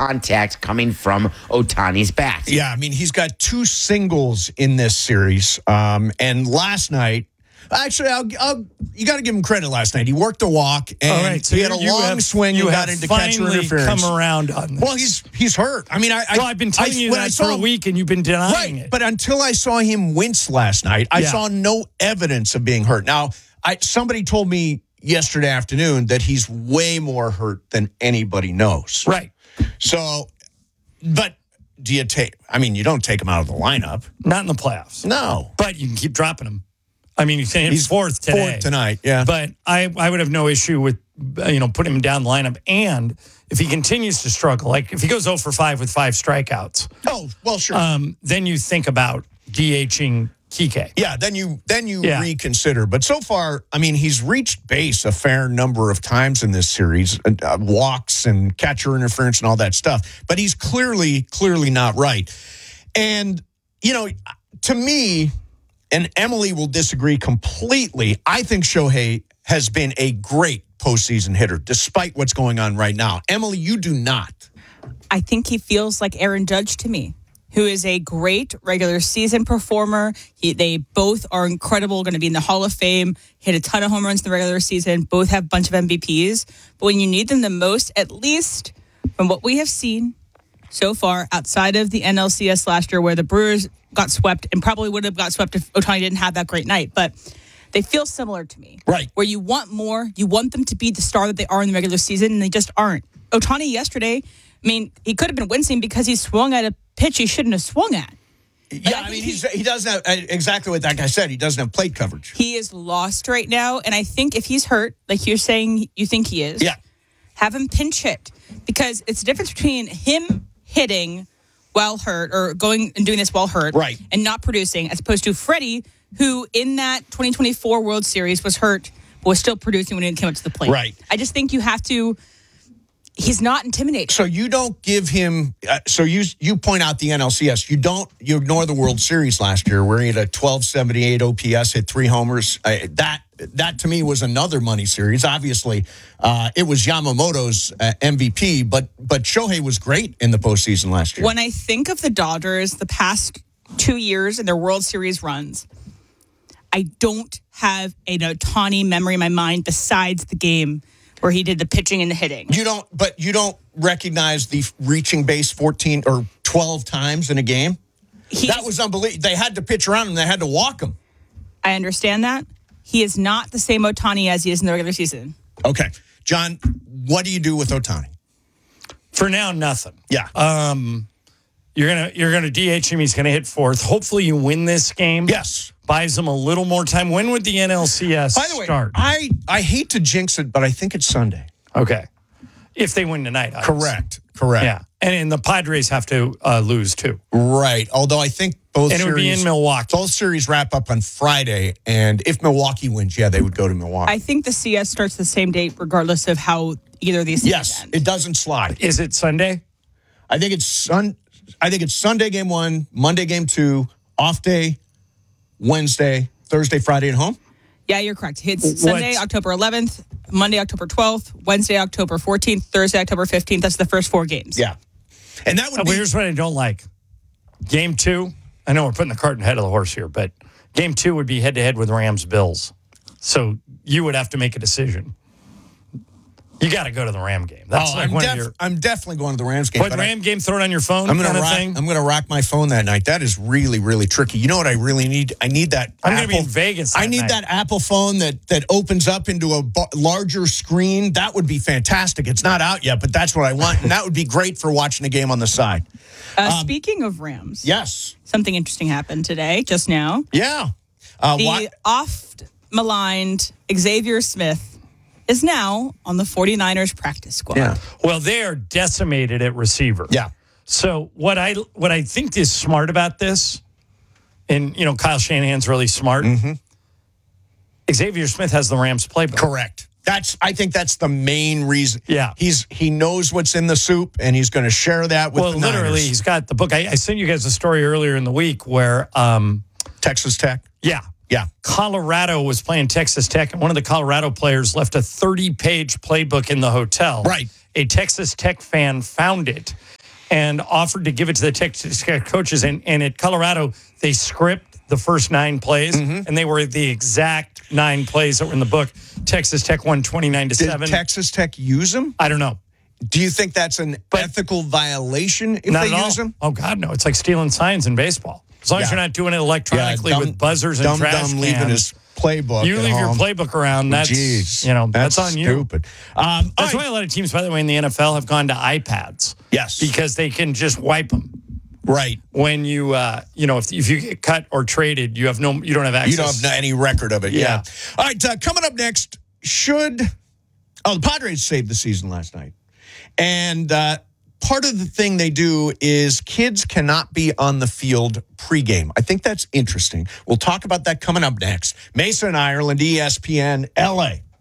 contact coming from Ohtani's bat. Yeah, I mean, he's got 2 singles in this series. And last night, actually, you got to give him credit last night. He worked a walk, and so he had a long swing and got into catcher interference. Come around on this. Well, he's hurt. I mean, I've been telling you that for a week, and you've been denying it. But until I saw him wince last night, I saw no evidence of being hurt. Now, somebody told me yesterday afternoon that he's way more hurt than anybody knows. Right. So, but do you take? I mean, you don't take him out of the lineup. Not in the playoffs. No. But you can keep dropping him. I mean, he's fourth today. Fourth tonight, yeah. But I would have no issue with, putting him down the lineup. And if he continues to struggle, like if he goes 0 for 5 with 5 strikeouts. Oh, well, sure. Then you think about DHing Kike. Yeah, then you reconsider. But so far, I mean, he's reached base a fair number of times in this series, walks and catcher interference and all that stuff. But he's clearly not right. And, to me, and Emily will disagree completely, I think Shohei has been a great postseason hitter, despite what's going on right now. Emily, you do not. I think he feels like Aaron Judge to me, who is a great regular season performer. They both are incredible, going to be in the Hall of Fame, hit a ton of home runs in the regular season, both have a bunch of MVPs. But when you need them the most, at least from what we have seen so far, outside of the NLCS last year where the Brewers got swept and probably would have got swept if Ohtani didn't have that great night. But they feel similar to me. Right. Where you want more, you want them to be the star that they are in the regular season, and they just aren't. Ohtani yesterday, I mean, he could have been wincing because he swung at a pitch he shouldn't have swung at. Yeah, I mean, he doesn't have exactly what that guy said. He doesn't have plate coverage. He is lost right now, and I think if he's hurt, like you're saying you think he is, have him pinch hit. Because it's the difference between him hitting while hurt or going and doing this while hurt and not producing, as opposed to Freddie, who in that 2024 World Series was hurt but was still producing when he came up to the plate. Right. I just think you have to. He's not intimidating. So you don't give him. So you point out the NLCS. You ignore the World Series last year, where he had a 1278 OPS, hit 3 homers. That to me was another money series. Obviously, it was Yamamoto's MVP, but Shohei was great in the postseason last year. When I think of the Dodgers, the past 2 years in their World Series runs, I don't have an Ohtani memory in my mind besides the game where he did the pitching and the hitting. You don't recognize the reaching base 14 or 12 times in a game? That was unbelievable. They had to pitch around him. They had to walk him. I understand that. He is not the same Ohtani as he is in the regular season. Okay. John, what do you do with Ohtani? For now, nothing. Yeah. You're gonna DH him. He's gonna hit 4th. Hopefully, you win this game. Yes. Buys him a little more time. When would the NLCS start? By the way, I hate to jinx it, but I think it's Sunday. Okay. If they win tonight. Correct. Yeah. And the Padres have to lose, too. Right. Although I think both series... And it would be in Milwaukee. Both series wrap up on Friday, and if Milwaukee wins, they would go to Milwaukee. I think the CS starts the same date regardless of how either of these series end. It doesn't slide. Is it Sunday? I think it's Sunday game 1, Monday game 2, off day, Wednesday, Thursday, Friday at home? Yeah, you're correct. It's Sunday, October 11th, Monday, October 12th, Wednesday, October 14th, Thursday, October 15th. That's the first 4 games. Yeah. And that would be... Here's what I don't like. Game 2, I know we're putting the cart ahead of the horse here, but game 2 would be head-to-head with Rams-Bills. So you would have to make a decision. You got to go to the Ram game. That's I'm definitely going to the Rams game. What, Ram game, throw it on your phone? I'm going to rock my phone that night. That is really, really tricky. You know what I really need? I need that. I'm going to be in Vegas. I need that Apple phone that opens up into a larger screen. That would be fantastic. It's not out yet, but that's what I want, and that would be great for watching a game on the side. Speaking of Rams, yes, something interesting happened today, just now. Yeah, the oft-maligned Xavier Smith is now on the 49ers practice squad. Yeah. Well, they are decimated at receiver. Yeah. So what I think is smart about this, and Kyle Shanahan's really smart. Mm-hmm. Xavier Smith has the Rams playbook. Correct. I think that's the main reason. Yeah. He knows what's in the soup, and he's going to share that with the literally, Niners. He's got the book. I sent you guys a story earlier in the week where Texas Tech. Yeah. Yeah. Colorado was playing Texas Tech, and one of the Colorado players left a 30-page playbook in the hotel. Right. a Texas Tech fan found it and offered to give it to the Texas Tech coaches. And at Colorado, they script the first 9 plays, and they were the exact 9 plays that were in the book. Texas Tech won 29-7. Did Texas Tech use them? I don't know. Do you think that's an ethical violation if Not they at all. use them? Oh, God, no. It's like stealing signs in baseball. As long as you're not doing it electronically with buzzers and trash cans. Leaving his playbook. You leave your playbook around. That's that's on you. Stupid. That's why a lot of teams, by the way, in the NFL have gone to iPads. Yes, because they can just wipe them. Right. When you if you get cut or traded, you don't have access. You don't have any record of it. Yeah. All right. Coming up next, the Padres saved the season last night, and part of the thing they do is kids cannot be on the field pregame. I think that's interesting. We'll talk about that coming up next. Mason, Ireland, ESPN, LA.